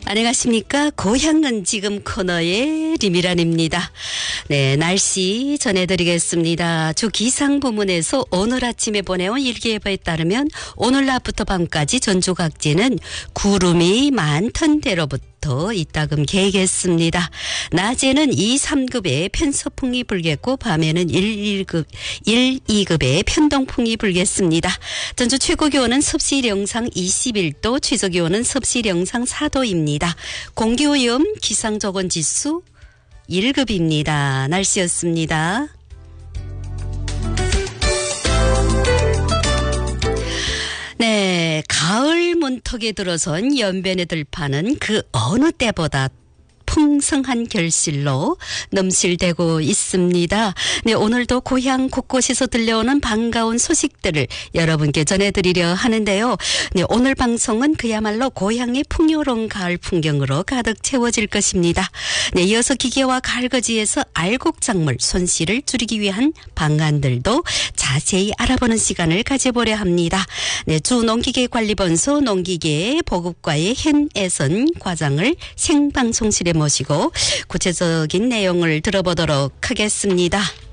안녕하십니까. 고향은 지금 코너의 리미란입니다. 네, 날씨 전해드리겠습니다. 주 기상부문에서 오늘 아침에 보내온 일기예보에 따르면 오늘 낮부터 밤까지 전주 각지는 구름이 많던 대로부터 이따금 개겠습니다. 낮에는 2, 3급의 편서풍이 불겠고 밤에는 1, 2급의 편동풍이 불겠습니다. 전주 최고기온은 섭씨 영상 21도, 최저기온은 섭씨 영상 4도입니다. 공기오염 기상조건지수 1급입니다. 날씨였습니다. 네, 가을 문턱에 들어선 연변에 들파는 그 어느 때보다 풍성한 결실로 넘실대고 있습니다. 네, 오늘도 고향 곳곳에서 들려오는 반가운 소식들을 여러분께 전해드리려 하는데요. 네, 오늘 방송은 그야말로 고향의 풍요로운 가을 풍경으로 가득 채워질 것입니다. 네, 이어서 기계와 갈거지에서 알곡작물 손실을 줄이기 위한 방안들도 자세히 알아보는 시간을 가져보려 합니다. 네, 주 농기계관리본소 농기계 보급과의 hen애선 과장을 생방송실에 모시고 구체적인 내용을 들어보도록 하겠습니다.